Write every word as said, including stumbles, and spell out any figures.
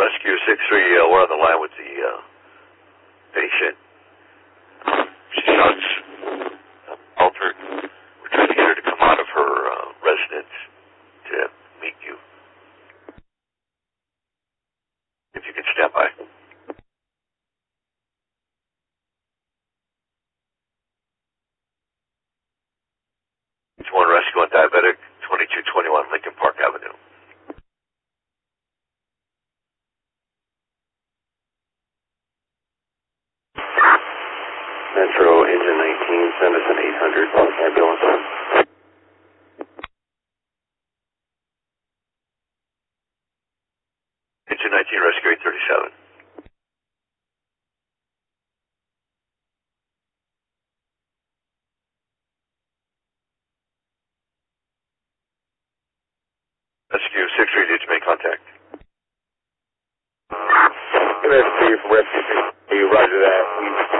Rescue six three, uh, we're on the line with the uh, patient. She sounds uh, altered. We're trying to get her to come out of her uh, residence to meet you. If you could stand by. It's one Rescue on Diabetic, twenty-two twenty-one Lincoln Park Avenue. Metro Engine nineteen, send us an eight hundred ambulance. Engine nineteen, Rescue eight thirty-seven. Rescue six three, did you make contact? M S T from Rescue six three, roger that.